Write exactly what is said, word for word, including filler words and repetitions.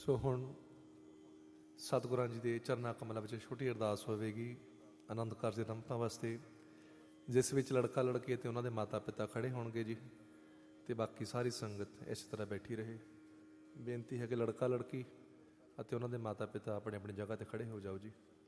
ਸੋ ਹੁਣ ਸਤਿਗੁਰਾਂ ਜੀ ਦੇ ਚਰਨਾਂ ਕਮਲਾਂ ਵਿੱਚ ਛੋਟੀ ਅਰਦਾਸ ਹੋਵੇਗੀ ਆਨੰਦ ਕਾਰਜ ਦੇ ਰੰਭਾਂ ਵਾਸਤੇ, ਜਿਸ ਵਿੱਚ ਲੜਕਾ ਲੜਕੀ ਅਤੇ ਉਹਨਾਂ ਦੇ ਮਾਤਾ ਪਿਤਾ ਖੜ੍ਹੇ ਹੋਣਗੇ ਜੀ, ਅਤੇ ਬਾਕੀ ਸਾਰੀ ਸੰਗਤ ਇਸ ਤਰ੍ਹਾਂ ਬੈਠੀ ਰਹੇ। ਬੇਨਤੀ ਹੈ ਕਿ ਲੜਕਾ ਲੜਕੀ ਅਤੇ ਉਹਨਾਂ ਦੇ ਮਾਤਾ ਪਿਤਾ ਆਪਣੀ ਆਪਣੀ ਜਗ੍ਹਾ 'ਤੇ ਖੜ੍ਹੇ ਹੋ ਜਾਓ ਜੀ।